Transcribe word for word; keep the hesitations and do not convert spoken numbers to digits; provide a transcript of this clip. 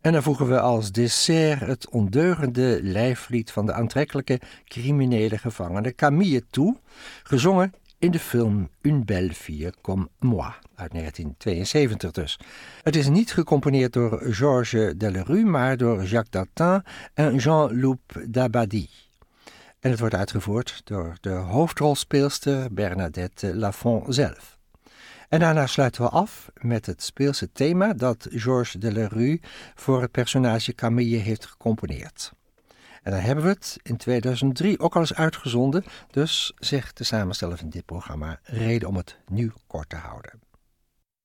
En dan voegen we als dessert het ondeugende lijflied van de aantrekkelijke criminele gevangene Camille toe, gezongen in de film Une belle fille comme moi, uit negentien tweeënzeventig dus. Het is niet gecomponeerd door Georges Delerue, maar door Jacques Dartin en Jean-Loup Dabadie. En het wordt uitgevoerd door de hoofdrolspeelster Bernadette Lafont zelf. En daarna sluiten we af met het speelse thema dat Georges Delerue voor het personage Camille heeft gecomponeerd. En dan hebben we het in tweeduizend drie ook al eens uitgezonden, dus zegt de samensteller van dit programma reden om het nu kort te houden.